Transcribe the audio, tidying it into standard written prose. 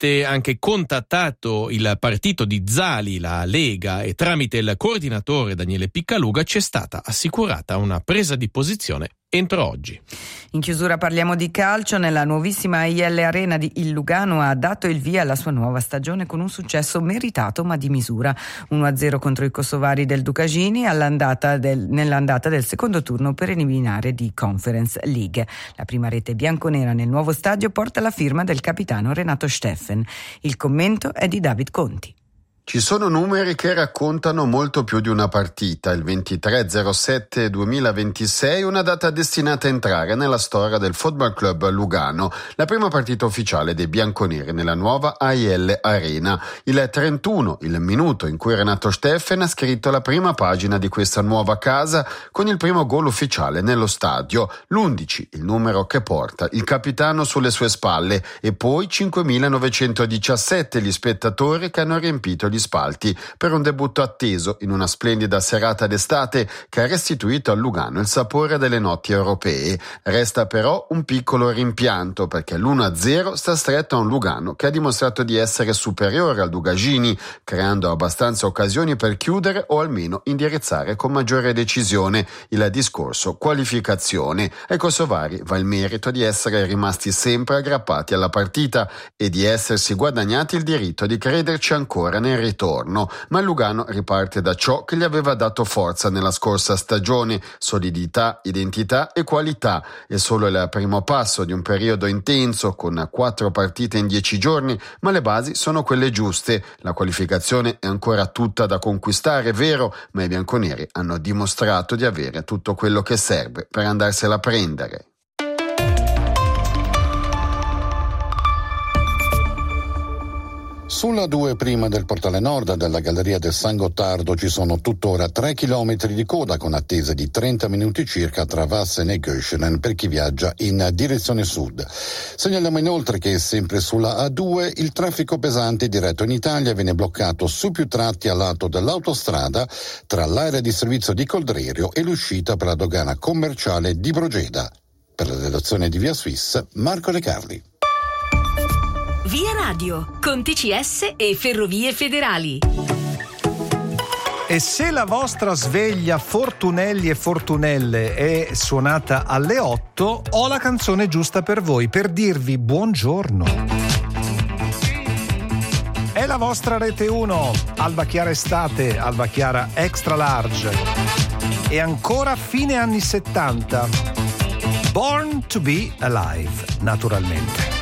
avete anche contattato il partito di Zali, la Lega, e tramite il coordinatore Daniele Piccaluga ci è stata assicurata una presa di posizione entro oggi. In chiusura parliamo di calcio. Nella nuovissima AIL Arena il Lugano ha dato il via alla sua nuova stagione con un successo meritato ma di misura. 1-0 contro i kosovari del Ducagini nell'andata del secondo turno preliminare di Conference League. La prima rete bianconera nel nuovo stadio porta la firma del capitano Renato Steffen. Il commento è di David Conti. Ci sono numeri che raccontano molto più di una partita. Il 23/07/2026, una data destinata a entrare nella storia del Football Club Lugano, la prima partita ufficiale dei bianconeri nella nuova AIL Arena. Il 31, il minuto in cui Renato Steffen ha scritto la prima pagina di questa nuova casa con il primo gol ufficiale nello stadio. L'11, il numero che porta il capitano sulle sue spalle, e poi 5.917 gli spettatori che hanno riempito gli spalti per un debutto atteso in una splendida serata d'estate che ha restituito al Lugano il sapore delle notti europee. Resta però un piccolo rimpianto, perché l'1-0 sta stretto a un Lugano che ha dimostrato di essere superiore al Ducagini, creando abbastanza occasioni per chiudere o almeno indirizzare con maggiore decisione il discorso qualificazione. Ai kosovari va il merito di essere rimasti sempre aggrappati alla partita e di essersi guadagnati il diritto di crederci ancora nel ritorno, ma il Lugano riparte da ciò che gli aveva dato forza nella scorsa stagione: solidità, identità e qualità. È solo il primo passo di un periodo intenso con 4 partite in 10 giorni, ma le basi sono quelle giuste. La qualificazione è ancora tutta da conquistare, è vero, ma i bianconeri hanno dimostrato di avere tutto quello che serve per andarsela a prendere. Sulla 2 prima del portale nord della Galleria del San Gottardo ci sono tuttora 3 chilometri di coda con attesa di 30 minuti circa tra Vassen e Göschenen per chi viaggia in direzione sud. Segnaliamo inoltre che sempre sulla A2 il traffico pesante diretto in Italia viene bloccato su più tratti a lato dell'autostrada tra l'area di servizio di Coldrerio e l'uscita per la dogana commerciale di Brogeda. Per la redazione di Via Suisse, Marco De Carli. Via Radio, con TCS e Ferrovie Federali. E se la vostra sveglia Fortunelli e Fortunelle è suonata alle 8, ho la canzone giusta per voi, per dirvi buongiorno. È la vostra Rete 1, Alba Chiara Estate, Alba Chiara Extra Large. E ancora fine anni 70. Born to be Alive, naturalmente.